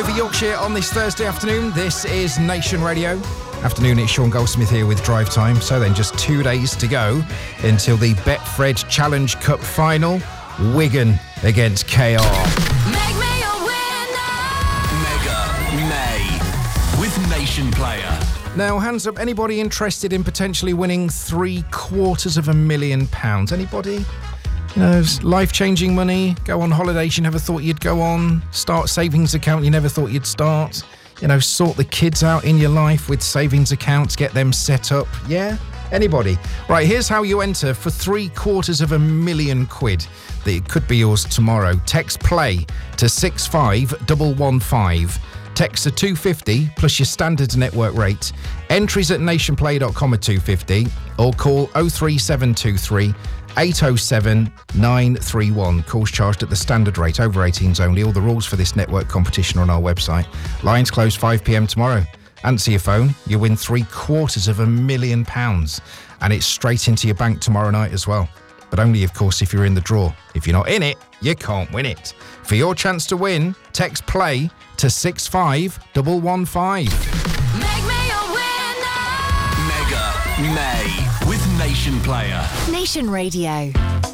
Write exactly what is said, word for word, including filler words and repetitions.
over Yorkshire on this Thursday afternoon. This is Nation Radio. Afternoon, it's Sean Goldsmith here with Drive Time. So then, just two days to go until the Betfred Challenge Cup final. Wigan against K R. Make me a winner. Mega May with Nation Player. Now, hands up, anybody interested in potentially winning three quarters of a million pounds? Anybody? You know, life-changing money, go on holidays you never thought you'd go on, start savings account you never thought you'd start, you know, sort the kids out in your life with savings accounts, get them set up. Yeah? Anybody? Right, here's how you enter for three quarters of a million quid. That could be yours tomorrow. Text play to six five one one five. Text to two fifty plus your standard network rate. Entries at nationplay dot com are two fifty or call oh three seven two three eight oh seven nine three one. Calls charged at the standard rate. Over eighteens only. All the rules for this network competition are on our website. Lines close five p.m. tomorrow. Answer your phone. You win three quarters of a million pounds. And it's straight into your bank tomorrow night as well. But only, of course, if you're in the draw. If you're not in it, you can't win it. For your chance to win, text play to six five one one five. Make me a winner. Mega May with Nation Player. Nation Radio.